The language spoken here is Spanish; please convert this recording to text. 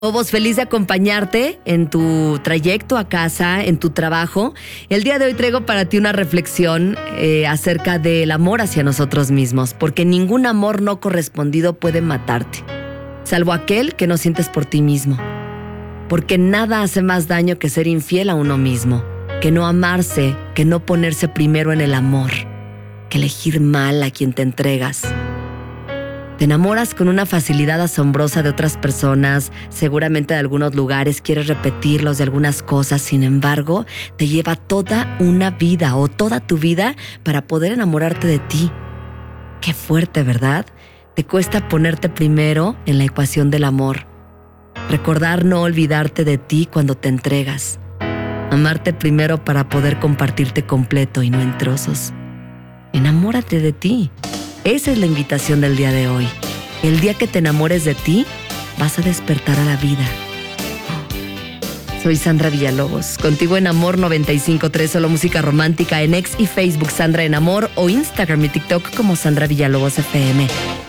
Lobos, feliz de acompañarte en tu trayecto a casa, en tu trabajo. El día de hoy traigo para ti una reflexión acerca del amor hacia nosotros mismos, porque ningún amor no correspondido puede matarte, salvo aquel que no sientes por ti mismo. Porque nada hace más daño que ser infiel a uno mismo, que no amarse, que no ponerse primero en el amor, que elegir mal a quien te entregas. Te enamoras con una facilidad asombrosa de otras personas, seguramente de algunos lugares, quieres repetirlos de algunas cosas, sin embargo, te lleva toda una vida o toda tu vida para poder enamorarte de ti. Qué fuerte, ¿verdad? Te cuesta ponerte primero en la ecuación del amor. Recordar no olvidarte de ti cuando te entregas. Amarte primero para poder compartirte completo y no en trozos. Enamórate de ti. Esa es la invitación del día de hoy. El día que te enamores de ti, vas a despertar a la vida. Soy Sandra Villalobos, contigo en Amor 95.3, solo música romántica en X y Facebook Sandra en Amor o Instagram y TikTok como Sandra Villalobos FM.